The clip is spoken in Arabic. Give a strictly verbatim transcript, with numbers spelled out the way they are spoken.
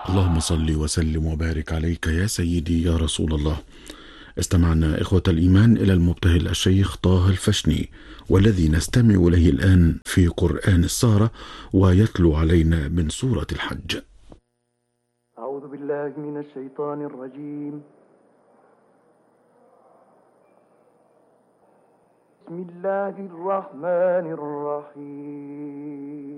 اللهم صل وسلم وبارك عليك يا سيدي يا رسول الله. استمعنا إخوة الإيمان إلى المبتهل الشيخ طه الفشني، والذي نستمع إليه الآن في قرآن السهرة، ويتلو علينا من سورة الحج. أعوذ بالله من الشيطان الرجيم. بسم الله الرحمن الرحيم.